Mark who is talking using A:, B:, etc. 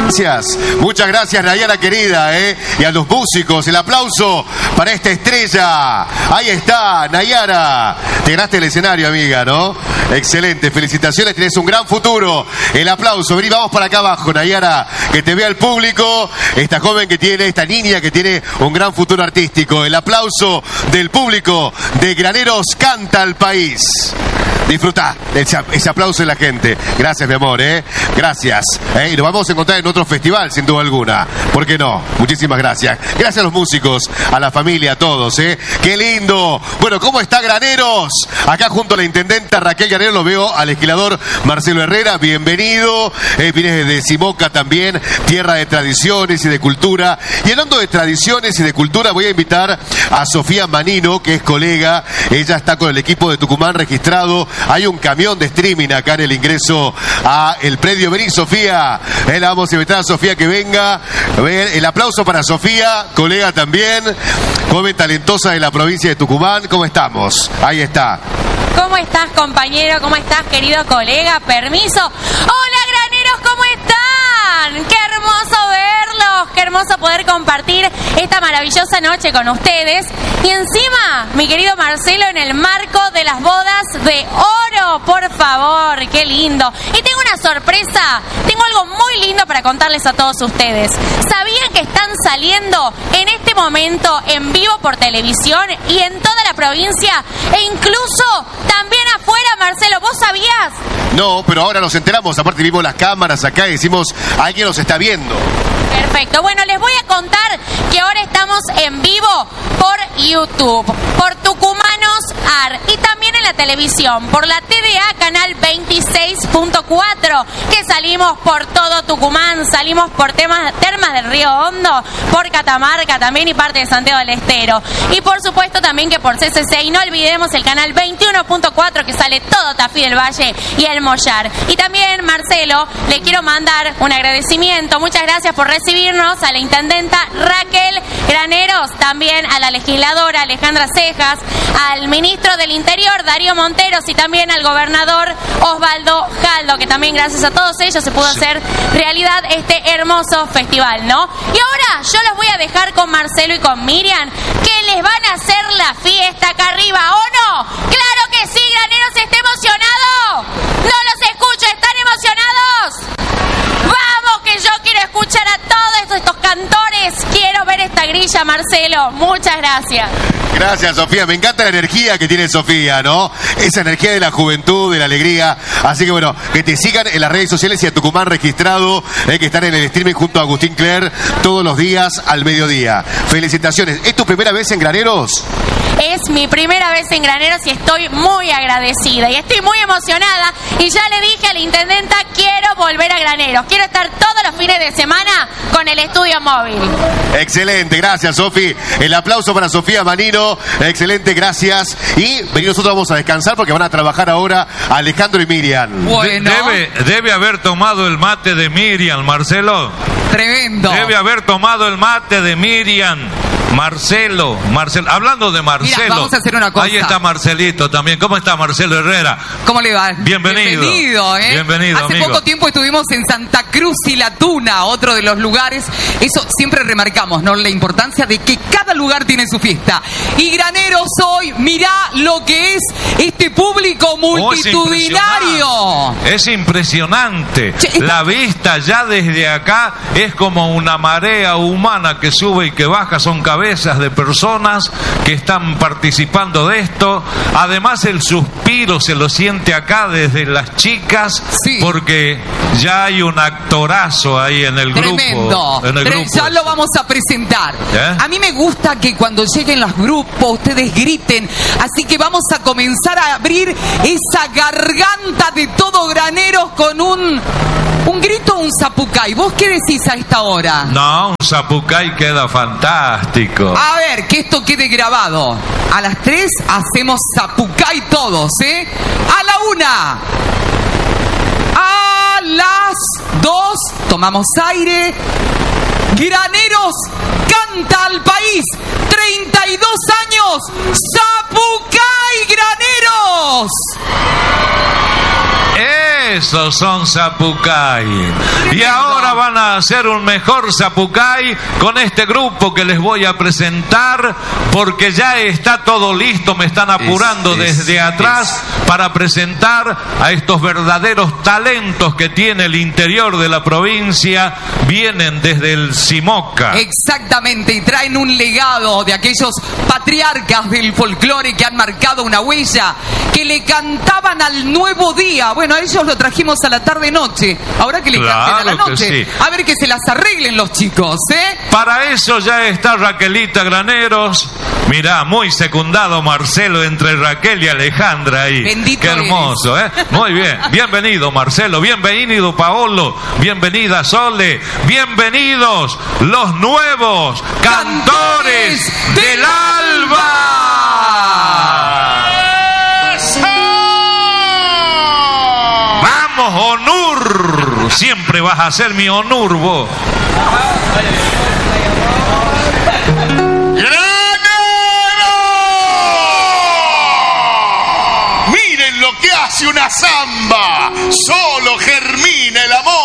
A: Gracias. Muchas gracias, Nayara querida, y a los músicos. El aplauso para esta estrella. Ahí está, Nayara. Te ganaste el escenario, amiga, ¿no? Excelente, felicitaciones, tenés un gran futuro. El aplauso. Vení, vamos para acá abajo, Nayara, que te vea el público. Esta joven que tiene, esta niña que tiene un gran futuro artístico. El aplauso del público de Graneros Canta al País. Disfrutá ese aplauso de la gente. Gracias, mi amor, Gracias. Y nos vamos a encontrar en otro festival, sin duda alguna. ¿Por qué no? Muchísimas gracias. Gracias a los músicos, a la familia, a todos, ¡Qué lindo! Bueno, ¿cómo está Graneros? Acá junto a la intendenta Raquel Graneros lo veo al legislador Marcelo Herrera. Bienvenido. Vienes de Simoca también, tierra de tradiciones y de cultura. Y hablando de tradiciones y de cultura, voy a invitar a Sofía Manino, que es colega. Ella está con el equipo de Tucumán registrado. Hay un camión de streaming acá en el ingreso a el predio. Vení, Sofía. La vamos a invitar a Sofía que venga. El aplauso para Sofía, colega también, joven talentosa de la provincia de Tucumán. ¿Cómo estamos? Ahí está.
B: ¿Cómo estás, compañero? ¿Cómo estás, querido colega? Permiso. Hola, graneros, ¿cómo están? Qué hermoso verlos, qué hermoso poder compartir esta maravillosa noche con ustedes. Y encima, mi querido Marcelo, en el marco de las bodas de oro, por favor, qué lindo. Y tengo una sorpresa, tengo algo muy lindo para contarles a todos ustedes. ¿Sabían que están saliendo en este momento en vivo por televisión y en toda la provincia e incluso también afuera, Marcelo? ¿Vos sabías?
A: No, pero ahora nos enteramos. Aparte vimos las cámaras acá y decimos, alguien nos está viendo.
B: Perfecto. Bueno, les voy a contar que ahora estamos en vivo por YouTube, por Tucumanos AR y también en la televisión, por la TDA Canal 26.4, que salimos por todo Tucumán, salimos por Termas del Río Hondo, por Catamarca también y parte de Santiago del Estero. Y por supuesto también que por CCC, y no olvidemos el canal 21.4 que sale todo Tafí del Valle y el Mollar. Y también, Marcelo, le quiero mandar un agradecimiento. Muchas gracias por recibirnos a la intendenta Raquel Graneros, también a la legisladora Alejandra Cejas, al ministro del Interior Darío Monteros y también al gobernador Osvaldo Jaldo, que también gracias a todos ellos se pudo hacer realidad este hermoso festival, ¿no? Y ahora yo los voy a dejar con Marcelo y con Miriam, que les van a hacer la fiesta acá arriba, ¿o no? ¡Claro que sí, Graneros! ¿Está emocionado? ¡No los escucho! ¿Están emocionados? ¡Vamos, que yo quiero escuchar a todos estos cantores! Quiero ver esta grilla, Marcelo. Muchas gracias.
A: Gracias, Sofía. Me encanta la energía que tiene Sofía, ¿no? Esa energía de la juventud, de la alegría. Así que bueno, que te sigan en las redes sociales y a Tucumán registrado, que están en el streaming junto a Agustín Cler todos los días al mediodía. Felicitaciones. ¿Es tu primera vez en Graneros?
B: Es mi primera vez en Graneros y estoy muy agradecida y estoy muy emocionada. Y ya le dije a la intendenta, quiero volver a Graneros. Quiero estar todos los fines de semana con el estudio móvil.
A: Excelente, gracias, Sofi. El aplauso para Sofía Manino. Excelente, gracias. Y nosotros vamos a descansar porque van a trabajar ahora Alejandro y Miriam.
C: Bueno. Debe haber tomado el mate de Miriam, Marcelo.
D: Tremendo.
C: Debe haber tomado el mate de Miriam. Marcelo, hablando de Marcelo.
D: Mira, vamos a hacer una cosa.
C: Ahí está Marcelito también. ¿Cómo está Marcelo Herrera?
D: ¿Cómo le va?
C: Bienvenido. Bienvenido,
D: Hace
C: amigo.
D: poco tiempo estuvimos en Santa Cruz y La Tuna, otro de los lugares. Eso siempre remarcamos, ¿no? La importancia de que cada lugar tiene su fiesta. Y Graneros hoy, mirá lo que es este público multitudinario.
C: Es impresionante. La vista ya desde acá es como una marea humana que sube y que baja. Son cabezas de personas que están participando de esto. Además el suspiro se lo siente acá desde las chicas, sí, porque ya hay un actorazo ahí en el
D: Tremendo.
C: grupo.
D: Ya lo vamos a presentar. A mí me gusta que cuando lleguen los grupos ustedes griten, así que vamos a comenzar a abrir esa garganta de todo Graneros con un grito, un zapucay. ¿Vos qué decís a esta hora?
C: No, un zapucay queda fantástico.
D: A ver, que esto quede grabado. A las 3 hacemos zapucay todos, ¿eh? A la 1. A las 2 tomamos aire. Graneros canta al país. 32 años. Zapucay Graneros.
C: Esos son zapucay. Y ahora van a hacer un mejor zapucay con este grupo que les voy a presentar, porque ya está todo listo. Me están apurando desde atrás para presentar a estos verdaderos talentos que tiene el interior de la provincia. Vienen desde el Simoca.
D: Exactamente, y traen un legado de aquellos patriarcas del folclore que han marcado una huella, que le cantaban al nuevo día. Bueno, a ellos lo trajimos a la tarde-noche. Ahora que le canten a la noche. Sí. A ver que se las arreglen los chicos, ¿eh?
C: Para eso ya está Raquelita Graneros. Mirá, muy secundado Marcelo entre Raquel y Alejandra ahí.
D: Bendito.
C: Qué hermoso, ¿eh? Muy bien. Bienvenido, Marcelo. Bienvenido, Paolo. Bienvenida, Sole. Bienvenidos los nuevos cantores del alba. ¡Vamos, Onur! Siempre vas a ser mi Onur, vos.
A: Miren lo que hace una zamba. Solo germina el amor.